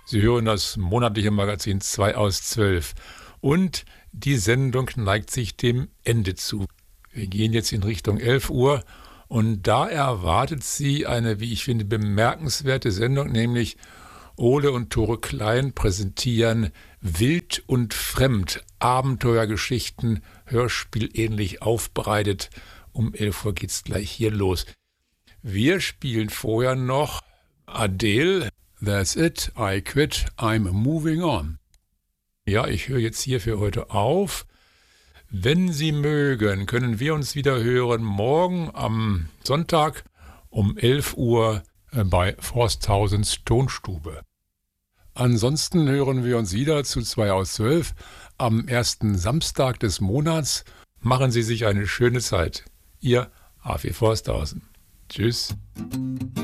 Sie hören das monatliche Magazin 2 aus 12 und die Sendung neigt sich dem Ende zu. Wir gehen jetzt in Richtung 11 Uhr und da erwartet Sie eine, wie ich finde, bemerkenswerte Sendung, nämlich Ole und Tore Klein präsentieren Wild und Fremd, Abenteuergeschichten, hörspielähnlich aufbereitet. Um 11 Uhr geht's gleich hier los. Wir spielen vorher noch Adele, That's It, I Quit, I'm Moving On. Ja, ich höre jetzt hier für heute auf. Wenn Sie mögen, können wir uns wieder hören morgen am Sonntag um 11 Uhr bei Forsthausens Tonstube. Ansonsten hören wir uns wieder zu 2 aus 12 am ersten Samstag des Monats. Machen Sie sich eine schöne Zeit. Ihr Afi Forsthausen. Tschüss.